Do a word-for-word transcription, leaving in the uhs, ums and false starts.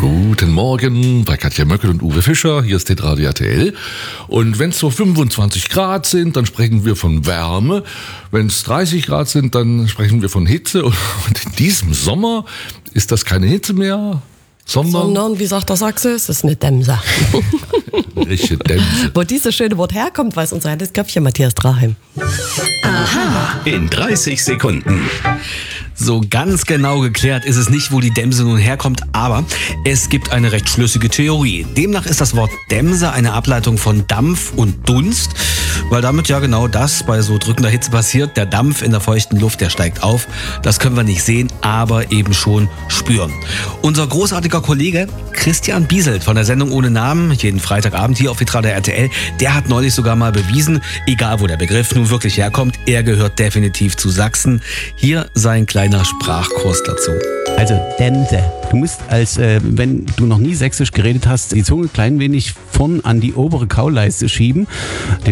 Guten Morgen bei Katja Möckel und Uwe Fischer. Hier ist Hitradio R T L. Und wenn es so fünfundzwanzig Grad sind, dann sprechen wir von Wärme. Wenn es dreißig Grad sind, dann sprechen wir von Hitze. Und in diesem Sommer ist das keine Hitze mehr, sondern... Sondern, wie sagt der Sachse, es ist eine Dämse. Richtige Dämse. Wo dieses schöne Wort herkommt, weiß unser altes Köpfchen Matthias Draheim. Aha. In dreißig Sekunden. So ganz genau geklärt ist es nicht, wo die Dämse nun herkommt, aber es gibt eine recht schlüssige Theorie. Demnach ist das Wort Dämse eine Ableitung von Dampf und Dunst, weil damit ja genau das bei so drückender Hitze passiert. Der Dampf in der feuchten Luft, der steigt auf. Das können wir nicht sehen, aber eben schon spüren. Unser großartiger Kollege Christian Bieselt von der Sendung Ohne Namen, jeden Freitagabend hier auf Hitradio R T L, der hat neulich sogar mal bewiesen, egal wo der Begriff nun wirklich herkommt, er gehört definitiv zu Sachsen. Hier sein kleiner Sprachkurs dazu. Also Dämse. Du musst, als äh, wenn du noch nie sächsisch geredet hast, die Zunge klein wenig vorn an die obere Kauleiste schieben.